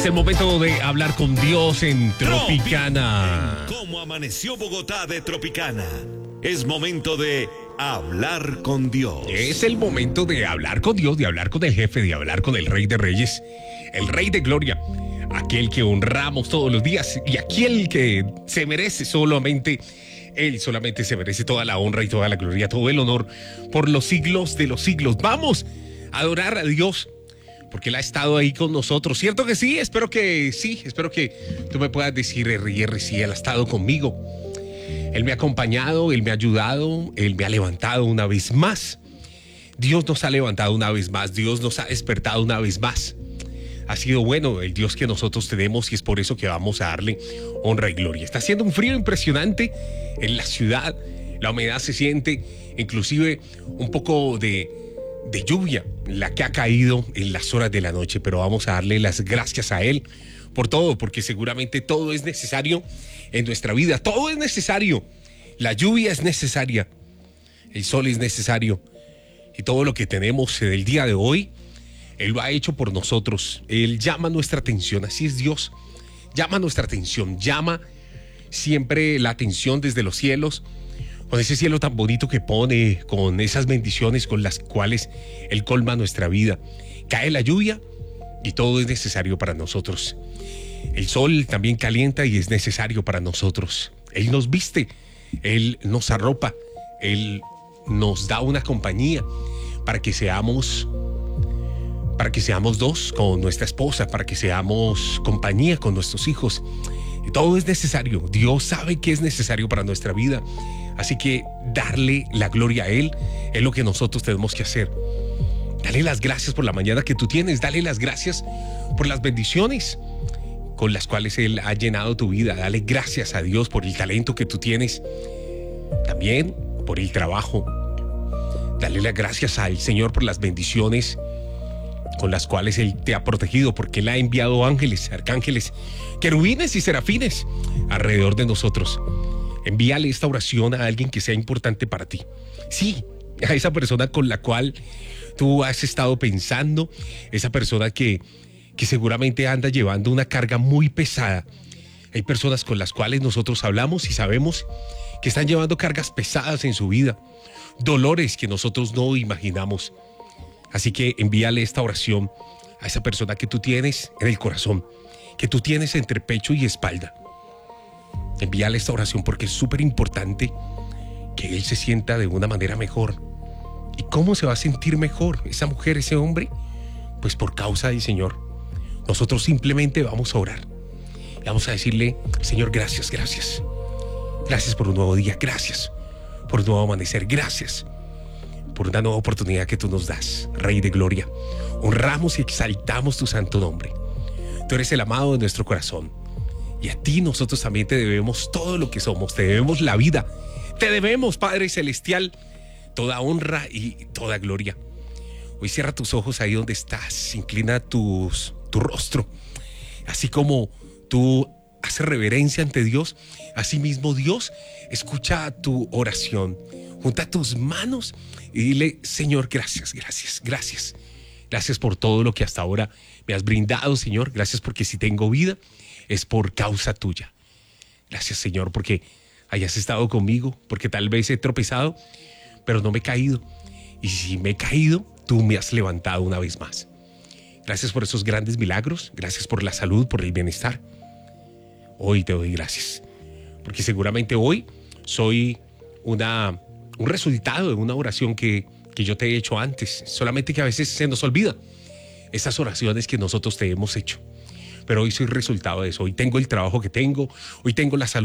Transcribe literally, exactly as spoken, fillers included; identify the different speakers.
Speaker 1: Es el momento de hablar con Dios en Tropicana.
Speaker 2: ¿Cómo amaneció Bogotá de Tropicana? Es momento de hablar con Dios.
Speaker 1: Es el momento de hablar con Dios, de hablar con el jefe, de hablar con el Rey de Reyes, el Rey de Gloria, aquel que honramos todos los días y aquel que se merece solamente, Él solamente se merece toda la honra y toda la gloria, todo el honor por los siglos de los siglos. Vamos a adorar a Dios, porque Él ha estado ahí con nosotros. ¿Cierto que sí? Espero que sí. Espero que tú me puedas decir, R R, sí, Él ha estado conmigo. Él me ha acompañado, Él me ha ayudado, Él me ha levantado una vez más. Dios nos ha levantado una vez más. Dios nos ha despertado una vez más. Ha sido bueno el Dios que nosotros tenemos y es por eso que vamos a darle honra y gloria. Está haciendo un frío impresionante en la ciudad. La humedad se siente, inclusive un poco de... de lluvia, la que ha caído en las horas de la noche, pero vamos a darle las gracias a Él por todo, porque seguramente todo es necesario en nuestra vida, todo es necesario, la lluvia es necesaria, el sol es necesario, y todo lo que tenemos del día de hoy, Él lo ha hecho por nosotros. Él llama nuestra atención, así es Dios, llama nuestra atención, llama siempre la atención desde los cielos, con ese cielo tan bonito que pone, con esas bendiciones con las cuales Él colma nuestra vida. Cae la lluvia y todo es necesario para nosotros. El sol también calienta y es necesario para nosotros. Él nos viste, Él nos arropa, Él nos da una compañía para que seamos, para que seamos dos con nuestra esposa, para que seamos compañía con nuestros hijos. Y todo es necesario. Dios sabe que es necesario para nuestra vida. Así que darle la gloria a Él es lo que nosotros tenemos que hacer. Dale las gracias por la mañana que tú tienes. Dale las gracias por las bendiciones con las cuales Él ha llenado tu vida. Dale gracias a Dios por el talento que tú tienes. También por el trabajo. Dale las gracias al Señor por las bendiciones con las cuales Él te ha protegido, porque Él ha enviado ángeles, arcángeles, querubines y serafines alrededor de nosotros. Envíale esta oración a alguien que sea importante para ti. Sí, a esa persona con la cual tú has estado pensando, esa persona que, que seguramente anda llevando una carga muy pesada. Hay personas con las cuales nosotros hablamos y sabemos que están llevando cargas pesadas en su vida, dolores que nosotros no imaginamos. Así que envíale esta oración a esa persona que tú tienes en el corazón, que tú tienes entre pecho y espalda. Envíale esta oración porque es súper importante que él se sienta de una manera mejor. ¿Y cómo se va a sentir mejor esa mujer, ese hombre? Pues por causa del Señor. Nosotros simplemente vamos a orar. Y vamos a decirle, Señor, gracias, gracias. Gracias por un nuevo día, gracias por un nuevo amanecer, gracias por una nueva oportunidad que tú nos das, Rey de Gloria. Honramos y exaltamos tu santo nombre. Tú eres el amado de nuestro corazón. Y a ti nosotros también te debemos todo lo que somos, te debemos la vida, te debemos, Padre Celestial, toda honra y toda gloria. Hoy cierra tus ojos ahí donde estás, inclina tus, tu rostro, así como tú haces reverencia ante Dios, así mismo Dios escucha tu oración. Junta tus manos y dile, Señor, gracias, gracias, gracias. Gracias por todo lo que hasta ahora me has brindado, Señor. Gracias porque si tengo vida es por causa tuya. Gracias, Señor, porque hayas estado conmigo, porque tal vez he tropezado, pero no me he caído. Y si me he caído, tú me has levantado una vez más. Gracias por esos grandes milagros. Gracias por la salud, por el bienestar. Hoy te doy gracias, porque seguramente hoy soy una, un resultado de una oración que, que yo te he hecho antes. Solamente que a veces se nos olvida esas oraciones que nosotros te hemos hecho. Pero hoy soy resultado de eso. Hoy tengo el trabajo que tengo, hoy tengo la salud